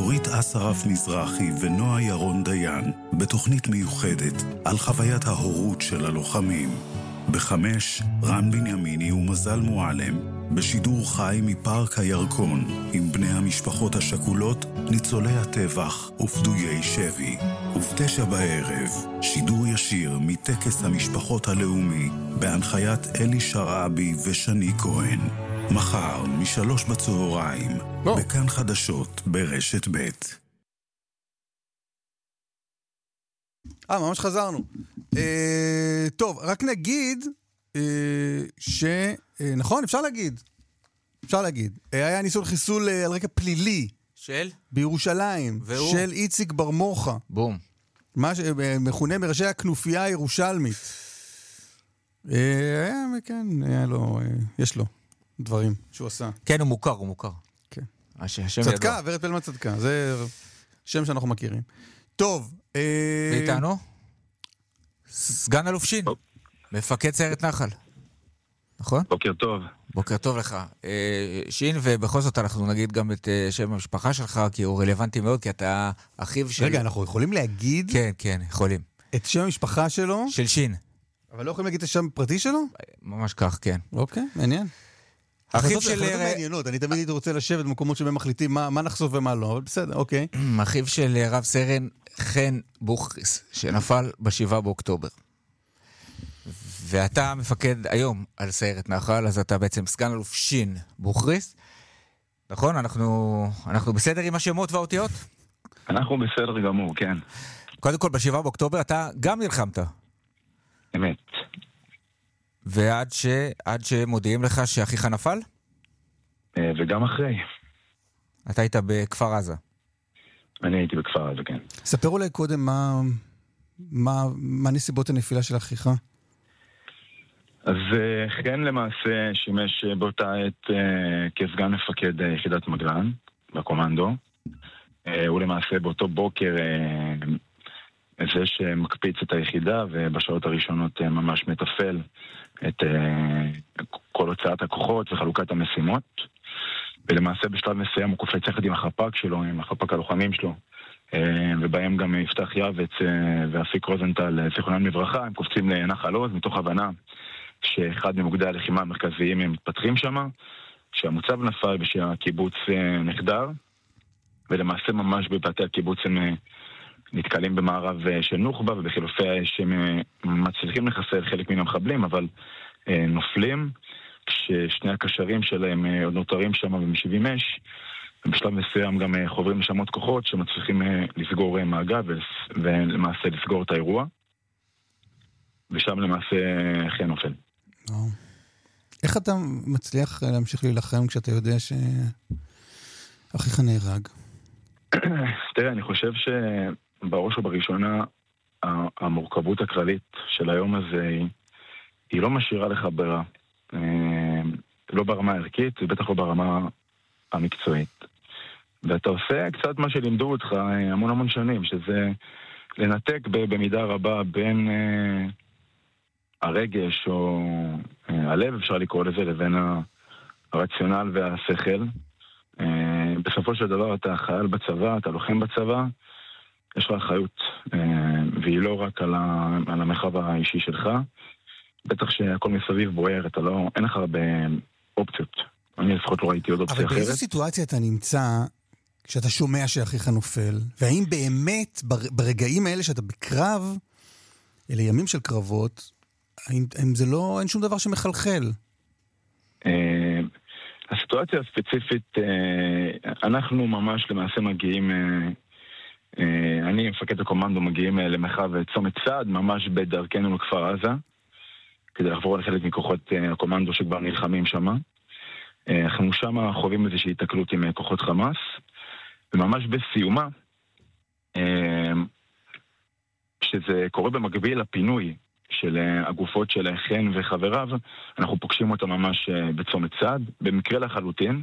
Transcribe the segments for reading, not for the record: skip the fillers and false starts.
נורית אסרף מזרחי ונועה ירון דיין בתוכנית מיוחדת על חוויית ההורות של הלוחמים. ב-5 רן בנימיני ומזל מועלם בשידור חי מפארק הירקון עם בני המשפחות השכולות, ניצולי הטבח ופדויי שבי. וב-9 בערב שידור ישיר מטקס המשפחות הלאומי בהנחיית אלי שרעבי ושני כהן. מחר מ3 בצהריים בכאן חדשות ברשת ב'. ממש חזרנו. טוב, רק נגיד נכון, אפשר להגיד. היה ניסוי חיסול על רקע פלילי. של? בירושלים. של איציק בר מוחה. בום. מה שמכונה מראשי הכנופיה הירושלמית. כן, יש לו דברים שהוא עשה. כן, הוא מוכר. כן. צדקה, ורד פלמן צדקה. זה שם שאנחנו מכירים. טוב. ואיתנו? סגן אלוף שין. מפקד סיירת נחל. נכון? בוקר טוב. בוקר טוב לך. שין, ובכל זאת אנחנו נגיד גם את שם המשפחה שלך, כי הוא רלוונטי מאוד, כי אתה אחיו של... רגע, אנחנו יכולים להגיד... כן, יכולים. את שם המשפחה שלו? של שין. אבל לא יכולים להגיד את השם הפרטי שלו? ממש כך, כן. אוקיי, מעניין. אחיו של... מעניינות, אני תמיד רוצה לשבת במקומות שבהם מחליטים מה נחשוף ומה לא, אבל בסדר, אוקיי. אחיו של רב סרן חן בוכריס, שנפל ב7 באוקטובר. ואתה מפקד היום על סיירת נחל, אז אתה בעצם סגן אלוף שין בוכריס. נכון? אנחנו בסדר עם השמות והאותיות? אנחנו בסדר גמור, כן. קודם כל, ב7 באוקטובר אתה גם נלחמת. אמת. ועד שמודיעים לך שאחיך נפל? וגם אחרי. אתה היית בכפר עזה. אני הייתי בכפר עזה, כן. ספר אולי קודם מה נסיבות הנפילה של אחיך? אז חן למעשה שימש באותה עת כסגן מפקד יחידת מגלן בקומנדו. הוא למעשה באותו בוקר זה שמקפיץ את היחידה, ובשעות הראשונות ממש מטפל את כל הוצאת הכוחות וחלוקת המשימות. ולמעשה בשלב מסוים הוא קופץ יחד עם החפ"ק שלו, עם החפ"ק הלוחמים שלו, ובהם גם יפתח יעבץ ואפיק רוזנטל, זיכרונם לברכה. הם קופצים לנחל עוז מתוך הבנה שאחד ממוקדי הלחימה המרכזיים הם מתפתחים שם, שהמוצב נפל ושהקיבוץ נחדר, ולמעשה ממש בבתי הקיבוץ הם נתקלים במערב של נוח'בה, ובחילופי האש הם מצליחים לחסל חלק מן המחבלים, אבל נופלים, כששני הקשרים שלהם עוד נותרים שם ומשיבים אש, ובשלב מסוים גם חוברים לשם עוד כוחות שמצליחים לסגור מעגל ולמעשה לסגור את האירוע, ושם למעשה חן נופל. איך אתה מצליח להמשיך להילחם כשאתה יודע שאחיך נהרג? תראה, אני חושב שבראש ובראשונה המורכבות הכללית של היום הזה היא לא משאירה לך ברירה. לא ברמה הערכית, ובטח לא ברמה המקצועית. ואתה עושה קצת מה שלימדו אותך המון שנים, שזה לנתק במידה רבה בין הרגש או הלב, אפשר לקרוא לזה, לבין הרציונל והשכל. בסופו של דבר אתה חייל בצבא, אתה לוחם בצבא, יש לך אחריות, והיא לא רק על המרחב האישי שלך. בטח שהכל מסביב בוער, אין לך הרבה אופציות. אני לפחות לא ראיתי עוד אופציה אחרת. אבל באיזו סיטואציה אתה נמצא כשאתה שומע שאחיך נופל? והאם באמת ברגעים האלה שאתה בקרב, אלה ימים של קרבות, האם זה לא, אין שום דבר שמחלחל? הסיטואציה הספציפית, אנחנו ממש למעשה מגיעים, אני מפקד הקומנדו מגיעים למרחב צומת צעד, ממש בדרכנו לכפר עזה, כדי לחבור לחלק מכוחות הקומנדו שכבר נלחמים שם. אנחנו שם חווים איזושהי התקלות עם כוחות חמאס, וממש בסיומה, שזה קורה במקביל לפינוי של הגופות של חן וחבריו, אנחנו פוגשים אותם ממש בצומת צד, במקרה לחלוטין.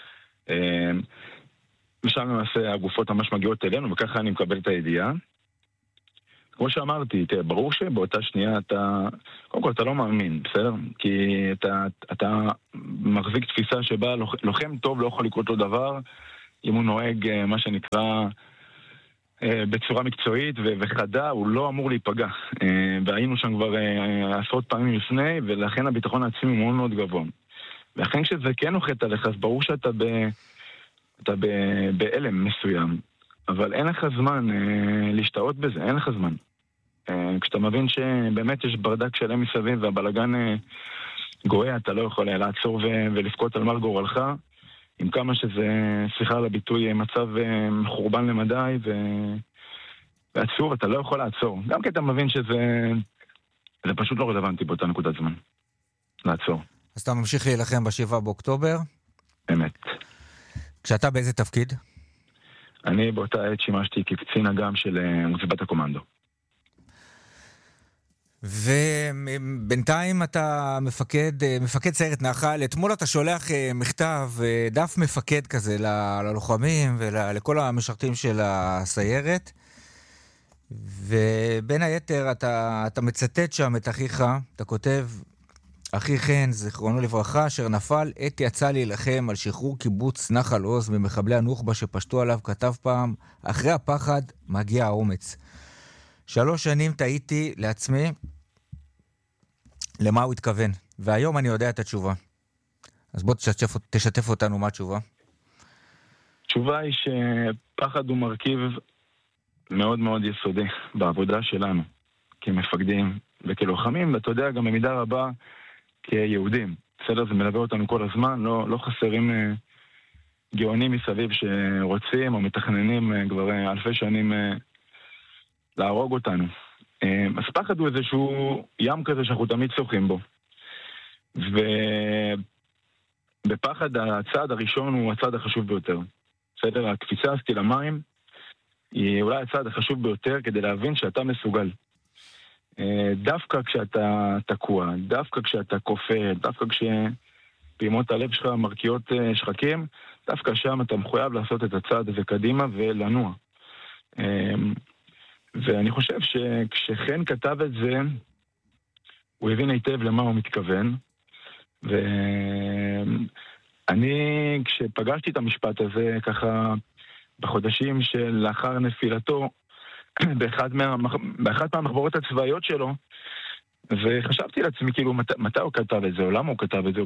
ושם למעשה הגופות ממש מגיעות אלינו, וככה אני מקבל את הידיעה. כמו שאמרתי, ברור שבאותה שנייה קודם כל אתה לא מאמין, בסדר? כי אתה מחזיק תפיסה שבה לוחם טוב לא יכול לקרות לו דבר, אם הוא נוהג מה שנקרא בצורה מקצועית וחדה, הוא לא אמור להיפגע. והיינו שם כבר עשרות פעמים לפני, ולכן הביטחון העצמי הוא מאוד מאוד גבוה. ולכן כשזה כן נוחת עליך, אז ברור שאתה באלם מסוים. אבל אין לך זמן להשתאות בזה, אין לך זמן. כשאתה מבין שבאמת יש ברדק שלם מסביב והבלגן גואה, אתה לא יכול לעצור ולפקוט על מר גורלך, עם כמה שזה, סליחה על הביטוי, מצב מחורבן למדי ועצור, אתה לא יכול לעצור. גם כי אתה מבין שזה פשוט לא רלוונטי באותה נקודת זמן. לעצור. אז אתה ממשיך להילחם ב7 באוקטובר? אמת. כשאתה באיזה תפקיד? אני באותה עת שימשתי כקצין אג"ם של עוצבת הקומנדו. ובינתיים אתה מפקד סיירת נחל. אתמול אתה שולח מכתב, דף מפקד כזה ללוחמים ולכל המשרתים של הסיירת, ובין היתר אתה מצטט שם את אחיך, אתה כותב: אחי חן, זיכרונו לברכה, אשר נפל עת יצא להילחם על שחרור קיבוץ נחל עוז ממחבלי הנוח'בה שפשטו עליו, כתב פעם: אחרי הפחד מגיע האומץ. 3 שנים תהיתי לעצמי למה הוא התכוון, והיום אני יודע את התשובה. אז בוא תשתף אותנו מה התשובה. התשובה היא שפחד הוא מרכיב מאוד מאוד יסודי בעבודה שלנו כמפקדים וכלוחמים, ואתה יודע גם במידה רבה כיהודים. בסדר, זה מלווה אותנו כל הזמן, לא חסרים גאונים מסביב שרוצים או מתכננים כבר אלפי שנים להרוג אותנו. אז פחד הוא איזשהו ים כזה שאנחנו תמיד שוחים בו. ובפחד הצעד הראשון הוא הצעד החשוב ביותר. בסדר, הקפיצה הזאת למים היא אולי הצעד החשוב ביותר כדי להבין שאתה מסוגל. דווקא כשאתה תקוע, דווקא כשאתה כופר, דווקא כשפעימות הלב שלך מרקיעות שחקים, דווקא שם אתה מחויב לעשות את הצעד הזה קדימה ולנוע. ואני חושב שכשחן כתב את זה, הוא הבין היטב למה הוא מתכוון. ואני, כשפגשתי את המשפט הזה, ככה, בחודשים שלאחר נפילתו, באחת מהמחברות הצבאיות שלו, וחשבתי לעצמי, כאילו, מתי הוא כתב את זה, או למה הוא כתב את זה, או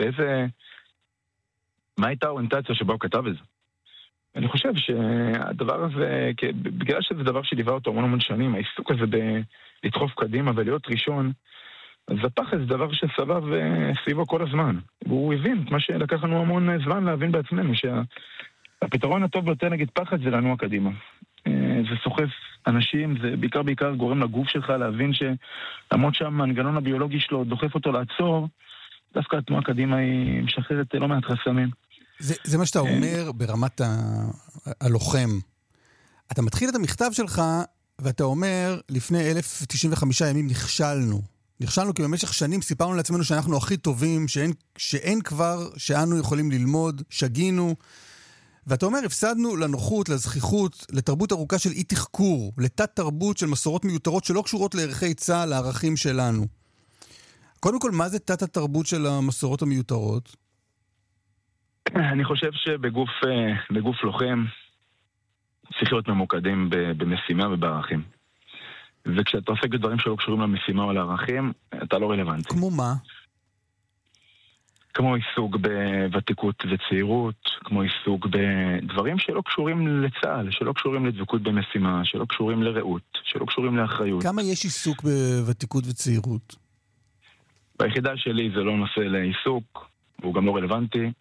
מה הייתה האוריינטציה שבה הוא כתב את זה. אני חושב שהדבר הזה, בגלל שזה דבר שליווה אותו המון שנים, העיסוק הזה לדחוף קדימה ולהיות ראשון, אז הפחד זה דבר שסבב סביבו כל הזמן. והוא הבין את מה שלקח לנו המון זמן להבין בעצמנו, שהפתרון הטוב ביותר נגיד פחד זה לנוע קדימה. זה סוחף אנשים, זה בעיקר גורם לגוף שלך להבין שלמרות שהמנגנון הביולוגי שלו דוחף אותו לעצור, דווקא התנועה קדימה היא משחררת לא מעט חסמים. זה מה שאתה אומר ברמת הלוחם. אתה מתחיל את המכתב שלך, ואתה אומר, לפני 1095 ימים נכשלנו. נכשלנו כי במשך שנים סיפרנו לעצמנו שאנחנו הכי טובים, שאין כבר שאנו יכולים ללמוד, שגינו. ואתה אומר, הפסדנו לנוחות, לזכיחות, לתרבות ארוכה של אי תחקור, לתת תרבות של מסורות מיותרות שלא קשורות לערכי צה"ל, לערכים שלנו. קודם כל, מה זה תת התרבות של המסורות המיותרות? אני חושב שבגוף לוחם צריך להיות ממוקדים במשימה ובערכים. וכשאתה עוסק בדברים שלא קשורים למשימה או לערכים, אתה לא רלוונטי. כמו מה? כמו עיסוק בוותיקות וצעירות, כמו עיסוק בדברים שלא קשורים לצה"ל, שלא קשורים לדבקות במשימה, שלא קשורים לראות, שלא קשורים לאחריות. כמה יש עיסוק בוותיקות וצעירות? ביחידה שלי זה לא נושא לעיסוק, והוא גם לא רלוונטי.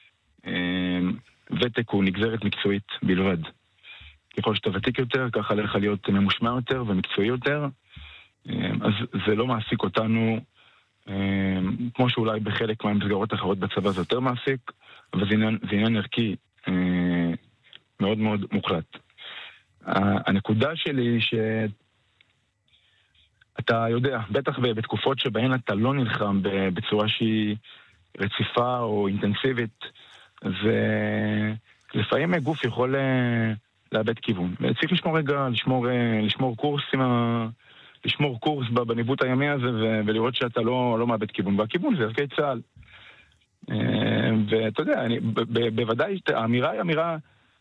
ותק הוא נגזרת מקצועית בלבד. ככל שאתה ותיק יותר, ככה עליך להיות ממושמע יותר ומקצועי יותר, אז זה לא מעסיק אותנו, כמו שאולי בחלק מהמסגרות האחרות בצבא זה יותר מעסיק, אבל זה עניין ערכי מאוד מאוד מוחלט. הנקודה שלי היא שאתה יודע, בטח בתקופות שבהן אתה לא נלחם בצורה שהיא רציפה או אינטנסיבית, ולפעמים הגוף יכול לאבד כיוון. וצריך לשמור רגע, לשמור קורס בניווט הימי הזה, ולראות שאתה לא מאבד כיוון. והכיוון זה ערכי צה"ל. ואתה יודע, בוודאי, האמירה היא אמירה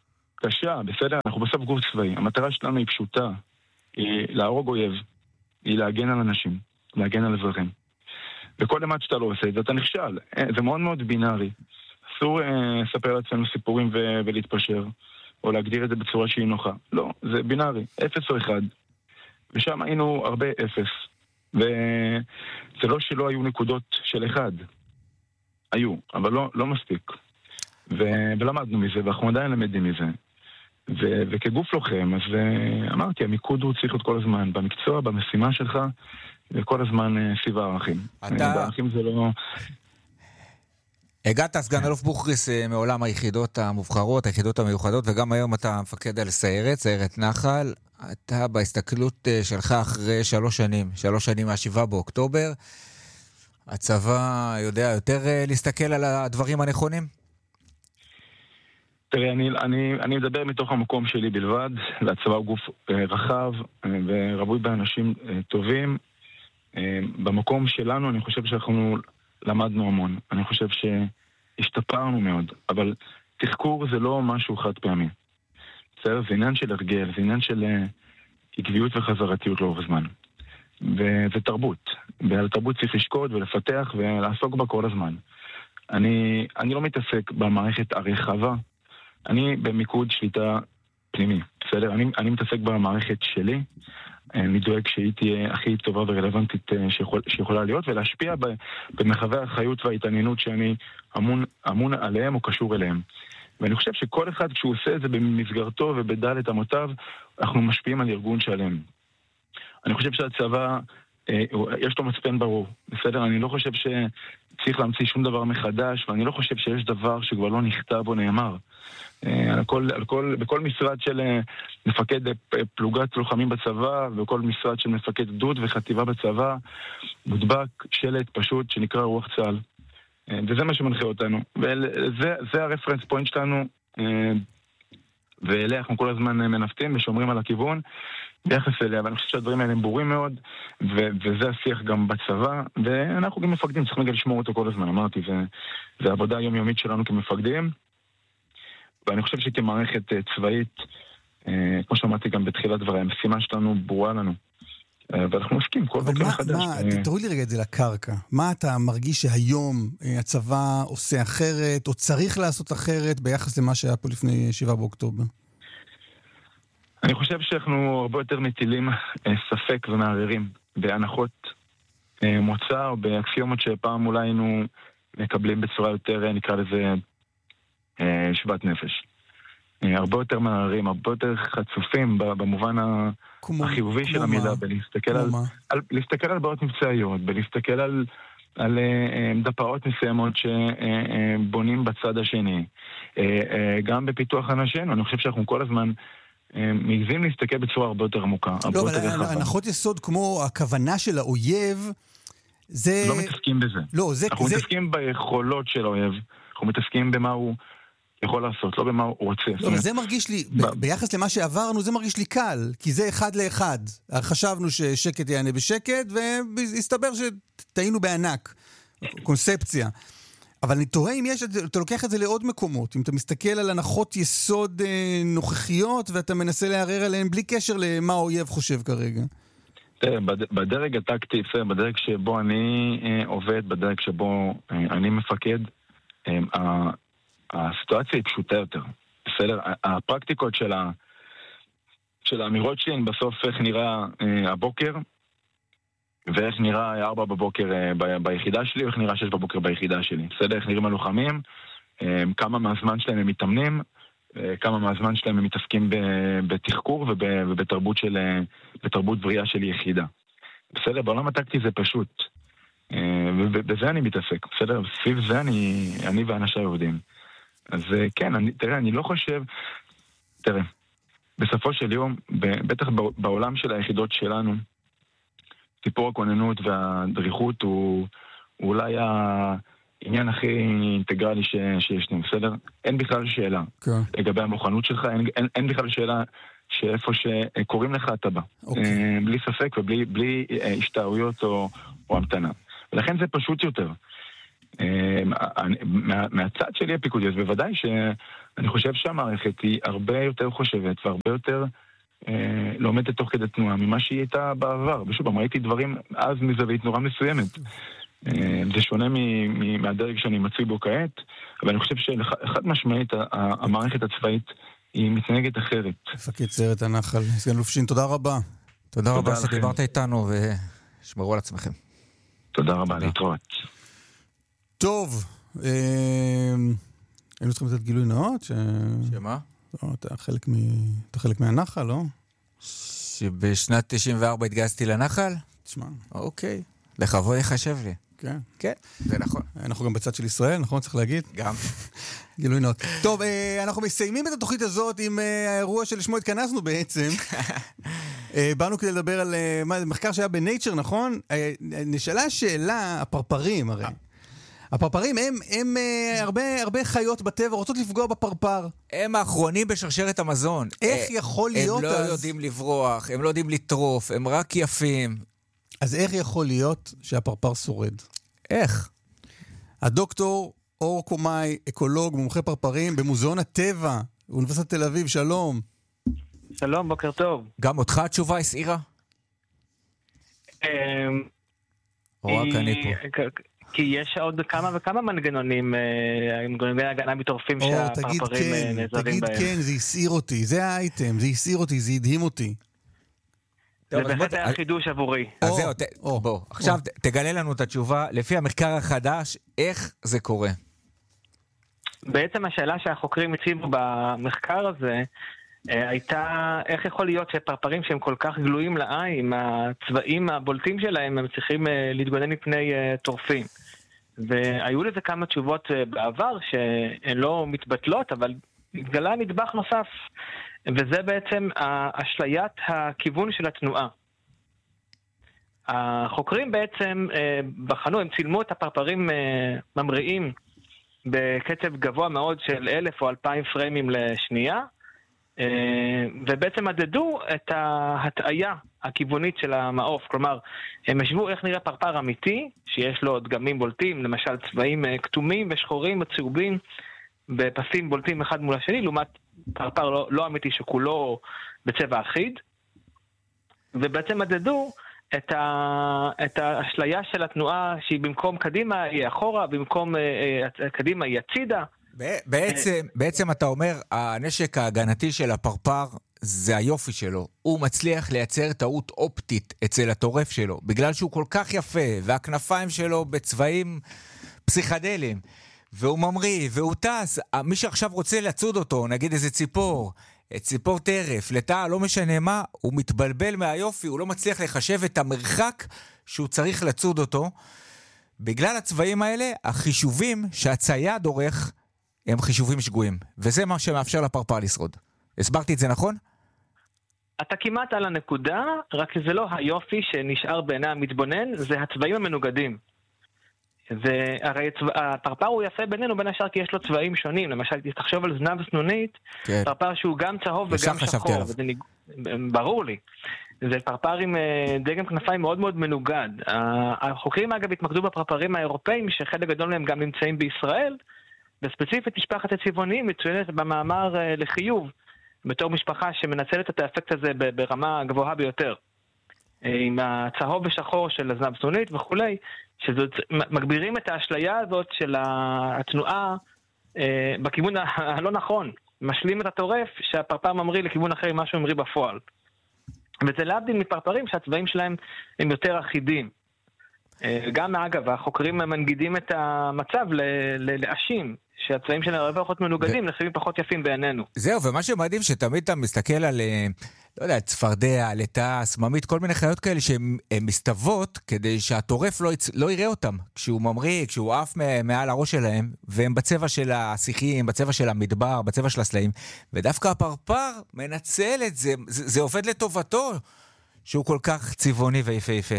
קשה, בסדר? אנחנו בסוף גוף צבאי. המטרה שלנו היא פשוטה. היא להרוג אויב. היא להגן על אנשים. להגן על אזרחים. וכל אימת שאתה לא עושה את זה, אתה נכשל. זה מאוד מאוד בינארי. אסור לספר לעצמנו סיפורים ולהתפשר, או להגדיר את זה בצורה שהיא נוחה. לא, זה בינארי. 0 או 1. ושם היינו הרבה 0. וזה לא שלא היו נקודות של 1. היו, אבל לא מספיק. ולמדנו מזה, ואנחנו עדיין למדים מזה. וכגוף לוחם, אז אמרתי, המיקוד הוא צריך להיות כל הזמן, במקצוע, במשימה שלך, וכל הזמן סביב הערכים. בערכים זה לא... הגעת סגן אלוף בוכריס מעולם היחידות המובחרות, היחידות המיוחדות, וגם היום אתה מפקד על סיירת נחל. אתה בהסתכלות שלך אחרי 3 שנים מה-7 באוקטובר, הצבא יודע יותר להסתכל על הדברים הנכונים? תראה, אני מדבר מתוך המקום שלי בלבד, והצבא הוא גוף רחב ורבוי באנשים טובים. במקום שלנו אני חושב שאנחנו למדנו המון. אני חושב שהשתפרנו מאוד, אבל תחקור זה לא משהו חד פעמי. זה עניין של הרגל, זה עניין של עקביות וחזרתיות לאורך זמן. וזה תרבות. ועל תרבות צריך לשקוד ולפתח ולעסוק בה כל הזמן. אני לא מתעסק במערכת הרחבה, אני במיקוד שליטה פנימי, בסדר? אני מתעסק במערכת שלי, אני דואג שהיא תהיה הכי טובה ורלוונטית שיכולה להיות, ולהשפיע במרחבי האחריות וההתעניינות שאני אמון עליהם או קשור אליהם. ואני חושב שכל אחד כשהוא עושה את זה במסגרתו ובדלת אמותיו, אנחנו משפיעים על ארגון שלם. אני חושב שהצבא, יש לו מצפן ברור, בסדר? אני לא חושב שצריך להמציא שום דבר מחדש, ואני לא חושב שיש דבר שכבר לא נכתב או נאמר. בכל משרד של מפקד פלוגת לוחמים בצבא, ובכל משרד של מפקד גדוד וחטיבה בצבא, מודבק שלט פשוט שנקרא רוח צה"ל. וזה מה שמנחה אותנו. וזה הרפרנס פוינט שלנו, ואליה אנחנו כל הזמן מנפתים ושומרים על הכיוון ביחס אליה, ואני חושב שהדברים האלה הם ברורים מאוד, וזה השיח גם בצבא, ואנחנו גם מפקדים, צריכים רגע לשמור אותו כל הזמן, אמרתי, זה העבודה היומיומית שלנו כמפקדים, ואני חושב שכמערכת צבאית, כמו שאמרתי גם בתחילת דברי, המשימה שלנו ברורה לנו, ואנחנו עוסקים כל בוקר מחדש. תראי לי רגע את זה לקרקע. מה אתה מרגיש שהיום הצבא עושה אחרת, או צריך לעשות אחרת, ביחס למה שהיה פה לפני 7 באוקטובר? אני חושב שאנחנו הרבה יותר מטילים ספק ומערערים בהנחות מוצא, או באקסיומות שפעם אולי היינו מקבלים בצורה יותר, נקרא לזה, שוות נפש. הרבה יותר מערערים, הרבה יותר חצופים במובן החיובי של המילה, להסתכל על בעיות מבצעיות, ולהסתכל על דפאות מסוימות שבונים בצד השני. גם בפיתוח אנשינו, אני חושב שאנחנו כל הזמן מעיזים להסתכל בצורה הרבה יותר עמוקה. לא, אבל הנחות יסוד כמו הכוונה של האויב, זה... לא מתעסקים בזה. אנחנו מתעסקים ביכולות של האויב, אנחנו מתעסקים במה הוא יכול לעשות, לא במה הוא רוצה. לא, אבל זה מרגיש לי, ביחס למה שעברנו, זה מרגיש לי קל, כי זה 1 ל-1. חשבנו ששקט יענה בשקט, והסתבר שטעינו בענק. קונספציה. אבל אני תוהה אם אתה לוקח את זה לעוד מקומות, אם אתה מסתכל על הנחות יסוד נוכחיות, ואתה מנסה לערער עליהן בלי קשר למה האויב חושב כרגע. תראה, בדרג הטקטי, בדרג שבו אני עובד, בדרג שבו אני מפקד, הסיטואציה היא פשוטה יותר. בסדר? הפרקטיקות של האמירות שלי הן בסוף איך נראה הבוקר, ואיך נראה 4 בבוקר ביחידה שלי, ואיך נראה 6 בבוקר ביחידה שלי. בסדר? איך נראים הלוחמים, כמה מהזמן שלהם הם מתאמנים, כמה מהזמן שלהם הם מתעסקים בתחקור ובתרבות בריאה של יחידה. בסדר? בעולם הטקטי זה פשוט. ובזה אני מתעסק. בסדר? סביב זה אני ואנשי עובדים. אז כן, תראה, אני לא חושב... תראה, בסופו של יום, בטח בעולם של היחידות שלנו, סיפור הכוננות והדריכות הוא אולי העניין הכי אינטגרלי שישנו, בסדר? אין בכלל שאלה לגבי המוכנות שלך, אין בכלל שאלה שאיפה שקוראים לך אתה בא. בלי ספק ובלי השתערויות או המתנה. ולכן זה פשוט יותר. מהצד שלי הפיקודי, אז בוודאי אני חושב שהמערכת היא הרבה יותר חושבת והרבה יותר לומדת תוך כדי תנועה ממה שהיא הייתה בעבר. ושוב, ראיתי דברים אז מזווית נורא מסוימת. זה שונה מהדרג שאני מצוי בו כעת, אבל אני חושב שאחד משמעית המערכת הצבאית היא מתנהגת אחרת. מפקד סיירת הנחל, סגן אלוף שין, תודה רבה. תודה רבה שדיברת איתנו ושמרו על עצמכם. תודה רבה, להתראות. טוב, היינו צריכים לתת גילוי נאות? שמה? אתה חלק מהנחל, לא? שבשנת 94 התגייסתי לנחל? תשמע. אוקיי. לכבוד יחשב לי. כן. כן, זה נכון. אנחנו גם בצד של ישראל, נכון? צריך להגיד? גם. גילוי נאות. טוב, אנחנו מסיימים את התוכנית הזאת עם האירוע שלשמו התכנסנו בעצם. באנו כדי לדבר על מחקר שהיה בנייצ'ר, נכון? נשאלה השאלה, הפרפרים הרי. הפרפרים הם הרבה חיות בטבע רוצות לפגוע בפרפר. הם האחרונים בשרשרת המזון. איך יכול להיות אז? הם לא יודעים לברוח, הם לא יודעים לטרוף, הם רק יפים. אז איך יכול להיות שהפרפר שורד? איך? הדוקטור אור קומאי, אקולוג, מומחה פרפרים במוזיאון הטבע, אוניברסיטת תל אביב, שלום. שלום, בוקר טוב. גם אותך התשובה הסעירה? או רק אני פה. כי יש עוד כמה וכמה מנגנונים, מנגנוני הגנה מטורפים שהפרפרים נעזרים בהם. תגיד כן, זה הסעיר אותי, זה האייטם, זה הסעיר אותי, זה הדהים אותי. זה בהחלט היה חידוש עבורי. אז זהו, בוא, עכשיו תגלה לנו את התשובה, לפי המחקר החדש, איך זה קורה? בעצם השאלה שהחוקרים הציבו במחקר הזה, הייתה איך יכול להיות שפרפרים שהם כל כך גלויים לעין, הצבעים הבולטים שלהם, הם צריכים להתגונן מפני טורפים. והיו לזה כמה תשובות בעבר שהן לא מתבטלות, אבל התגלה נדבך נוסף, וזה בעצם אשליית הכיוון של התנועה. החוקרים בעצם בחנו, הם צילמו את הפרפרים ממריאים בקצב גבוה מאוד של 1,000 או 2,000 פריימים לשנייה, ובעצם מדדו את ההטעיה הכיוונית של המעוף. כלומר, הם השוו איך נראה פרפר אמיתי, שיש לו דגמים בולטים, למשל צבעים כתומים ושחורים וצהובים, בפסים בולטים אחד מול השני, לעומת פרפר לא אמיתי שכולו בצבע אחיד, ובעצם מדדו את האשליה של התנועה שהיא במקום קדימה היא אחורה, במקום קדימה היא הצידה. בעצם אתה אומר, הנשק ההגנתי של הפרפר זה היופי שלו. הוא מצליח לייצר טעות אופטית אצל הטורף שלו, בגלל שהוא כל כך יפה, והכנפיים שלו בצבעים פסיכדליים, והוא ממריא, והוא טס. מי שעכשיו רוצה לצוד אותו, נגיד איזה ציפור טרף, לטעה, לא משנה מה, הוא מתבלבל מהיופי, הוא לא מצליח לחשב את המרחק שהוא צריך לצוד אותו. בגלל הצבעים האלה, החישובים שהצייד עורך, הם חישובים שגויים. וזה מה שמאפשר לפרפר לשרוד. הסברתי את זה נכון? אתה כמעט על הנקודה, רק זה לא היופי שנשאר בעיני המתבונן, זה הצבעים המנוגדים. והרי הפרפר הוא יפה בינינו בין השאר כי יש לו צבעים שונים. למשל, תחשוב על זנב סנונית, כן. פרפר שהוא גם צהוב וגם שחור. ברור לי. זה פרפר עם דגם כנפיים מאוד מאוד מנוגד. החוקרים אגב התמקדו בפרפרים האירופאים, שחלק גדול מהם גם נמצאים בישראל, וספציפית משפחת הצבעוניים מצוינת במאמר לחיוב, בתור משפחה שמנצלת את האפקט הזה ברמה גבוהה ביותר. עם הצהוב ושחור של הזנב סנונית וכולי, שמגבירים את האשליה הזאת של התנועה בכיוון הלא נכון. משלים את הטורף שהפרפר ממריא לכיוון אחר ממה שהוא ממריא בפועל. וזה להבדיל מפרפרים שהצבעים שלהם הם יותר אחידים. גם אגב, החוקרים מנגידים את המצב לאשים, שהצבעים שלהם הרבה פחות מנוגדים, לחיים פחות יפים בעינינו. זהו, ומה שמדהים שתמיד אתה מסתכל על, לא יודע, צפרדע, לטה, סממית, כל מיני חיות כאלה שהן מסתוות כדי שהטורף לא יראה אותם. כשהוא ממריא, כשהוא עף מעל הראש שלהם, והם בצבע של השיחים, בצבע של המדבר, בצבע של הסלעים, ודווקא הפרפר מנצל את זה, זה עובד לטובתו, שהוא כל כך צבעוני ויפה.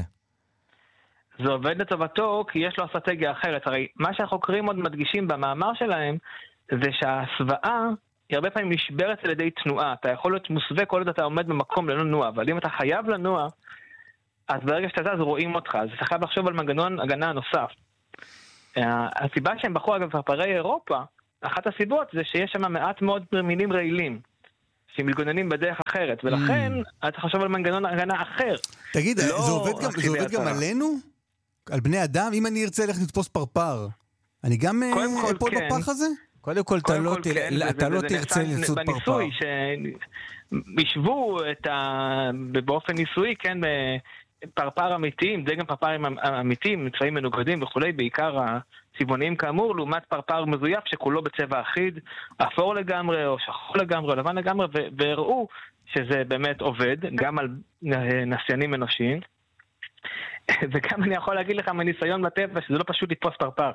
זה עובד לטובתו כי יש לו אסטרטגיה אחרת. הרי מה שהחוקרים עוד מדגישים במאמר שלהם זה שהסוואה היא הרבה פעמים נשברת על ידי תנועה. אתה יכול להיות מוסווה כל עוד אתה עומד במקום ללא נוע, אבל אם אתה חייב לנוע, אז ברגע שאתה זז רואים אותך. אז אתה חייב לחשוב על מנגנון הגנה נוסף. הסיבה שהם בחרו אגב פרפרי אירופה אחת הסיבות זה שיש שם מעט מאוד מינים רעילים, שמתגוננים בדרך אחרת, ולכן אתה חושב על מנגנון הגנה אחר. תגיד, זה עובד גם עלינו? על בני אדם? אם אני ארצה ללכת לתפוס פרפר, אני גם אפול בפח הזה? קודם כל, אתה לא תרצה לצוד פרפר. בניסוי, שישבו באופן ניסויי, כן, פרפר אמיתיים, דגם פרפרים אמיתיים, צבעים מנוגדים וכולי, בעיקר הצבעוניים כאמור, לעומת פרפר מזויף שכולו בצבע אחיד, אפור לגמרי, או שחור לגמרי, או לבן לגמרי, והראו שזה באמת עובד, גם על נסיינים אנושיים, וגם אני יכול להגיד לך מניסיון בטבע, שזה לא פשוט לתפוס פרפר.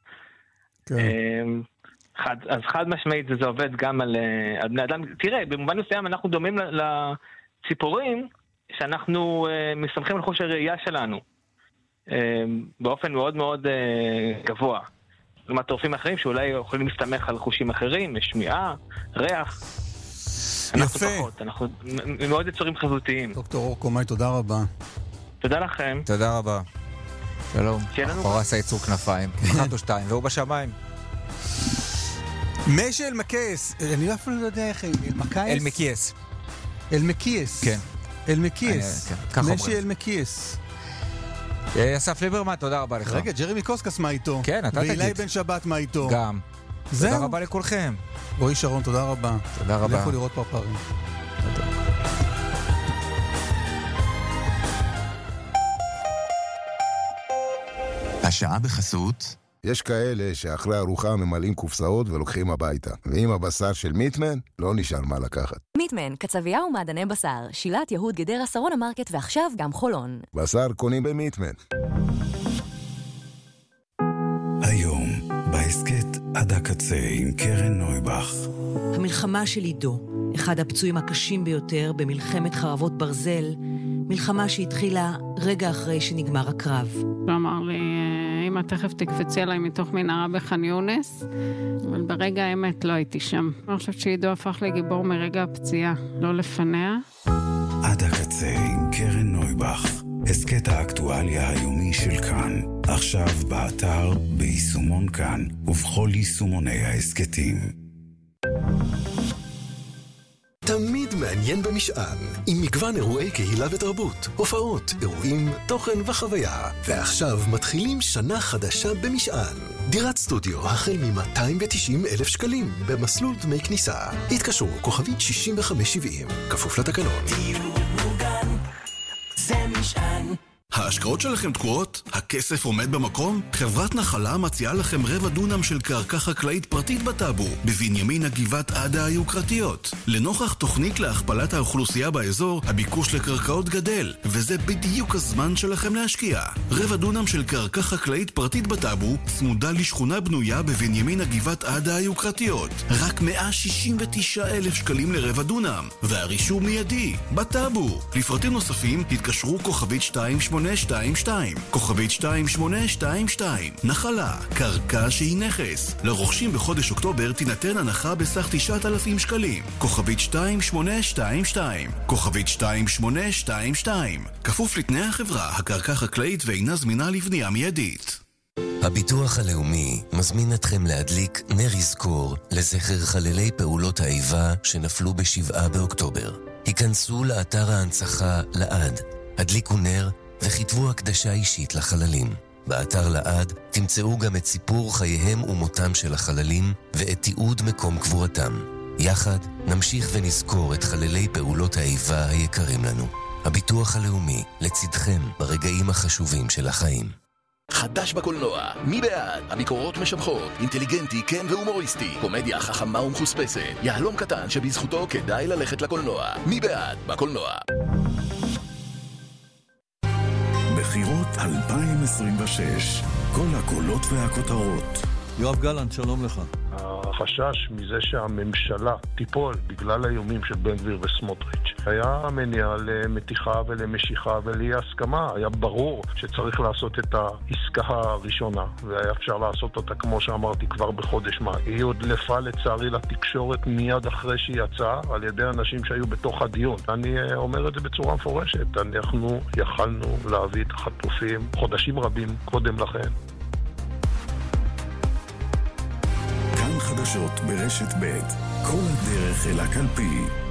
אז חד משמעית זה עובד גם על בני אדם. תראה, במובן מסוים אנחנו דומים לציפורים, שאנחנו מסמכים על חוש הראייה שלנו, באופן מאוד מאוד גבוה. לעומת טורפים אחרים שאולי יכולים להסתמך על חושים אחרים, שמיעה, ריח. אנחנו פחות, אנחנו מאוד יצורים חזותיים. דוקטור אור קומאי, תודה רבה. תודה לכם. תודה רבה. שלום. חורס היצור כנפיים. 1 או 2, והוא בשמיים. משי אלמקייס, אני אפילו לא יודע איך, אלמקייס. אלמקייס. כן. אלמקייס. משי אלמקייס. אסף ליברמן, תודה רבה לך. רגע, ג'רמי קוסקס מה איתו? כן, אתה תגיד. ואילי בן שבת מה איתו? גם. זהו. תודה רבה לכולכם. רועי שרון, תודה רבה. תודה רבה. לכו לראות פרפרים. השעה בחסות. יש כאלה שאחרי ארוחה ממלאים קופסאות ולוקחים הביתה. ועם הבשר של מיטמן, לא נשאר מה לקחת. מיטמן, קצבייה ומעדני בשר, שילת יהוד גדרה שרון המרקט ועכשיו גם חולון. בשר קונים במיטמן. היום, בהסקט עד הקצה עם קרן נויבך. המלחמה של עידו, אחד הפצועים הקשים ביותר במלחמת חרבות ברזל, מלחמה שהתחילה רגע אחרי שנגמר הקרב. הוא אמר לי, אמא תכף תקפצי עליי מתוך מנהרה בח'אן יונס, אבל ברגע האמת לא הייתי שם. אני חושבת שעידו הפך לגיבור מרגע הפציעה, לא לפניה. עד הקצה עם קרן נויבך, הסקט האקטואליה היומי של כאן, עכשיו באתר, ביישומון כאן ובכל יישומוני ההסקטים. תמיד מעניין במשען, עם מגוון אירועי קהילה ותרבות, הופעות, אירועים, תוכן וחוויה. ועכשיו מתחילים שנה חדשה במשען. דירת סטודיו החל מ-290,000 שקלים במסלול דמי כניסה. התקשרו כוכבית 6570, כפוף לתקנון. דיור מוגן, זה משען. ההשקעות שלכם תקועות? הכסף עומד במקום? חברת נחלה מציעה לכם 1/4 דונם של קרקע חקלאית פרטית בטאבו, בבנימין הגבעת עדה היוקרתיות. לנוכח תוכנית להכפלת האוכלוסייה באזור, הביקוש לקרקעות גדל, וזה בדיוק הזמן שלכם להשקיע. 1/4 דונם של קרקע חקלאית פרטית בטאבו, צמודה לשכונה בנויה בבנימין הגבעת עדה היוקרתיות. רק 169,000 שקלים ל1/4 דונם, והרישום מיידי, בטאבו. לפרטים נוספים, התקשרו כוכבית 2822, כוכבית 2822. נחלה, קרקע שהיא נכס. לרוכשים בחודש אוקטובר תינתן הנחה בסך 9,000 שקלים. כוכבית 2822, כוכבית 2822. כפוף לתנאי החברה, הקרקע חקלאית ואינה זמינה לבנייה מיידית. הביטוח הלאומי מזמין אתכם להדליק נר יזכור לזכר חללי פעולות האיבה שנפלו ב7 באוקטובר. היכנסו לאתר ההנצחה לעד, הדליקו נר וכתבו הקדשה אישית לחללים. באתר לעד תמצאו גם את סיפור חייהם ומותם של החללים ואת תיעוד מקום קבורתם. יחד נמשיך ונזכור את חללי פעולות האיבה היקרים לנו. הביטוח הלאומי לצדכם ברגעים החשובים של החיים. חדש בקולנוע, מי בעד? הביקורות משבחות, אינטליגנטי, כן והומוריסטי, קומדיה חכמה ומחוספסת, יהלום קטן שבזכותו כדאי ללכת לקולנוע. מי בעד? בקולנוע. בחירות 2026, כל הקולות והכותרות. יואב גלנט, שלום לך. החשש מזה שהממשלה תיפול בגלל האיומים של בן גביר וסמוטריץ' היה מניע למתיחה ולמשיכה ולאי הסכמה. היה ברור שצריך לעשות את העסקה הראשונה, והיה אפשר לעשות אותה כמו שאמרתי כבר בחודש מאי. היא הודלפה לצערי לתקשורת מיד אחרי שהיא יצאה על ידי אנשים שהיו בתוך הדיון. אני אומר את זה בצורה מפורשת, אנחנו יכלנו להביא את החטופים חודשים רבים קודם לכן. חדשות החדשות ברשת ב', כל הדרך אל הקלפי.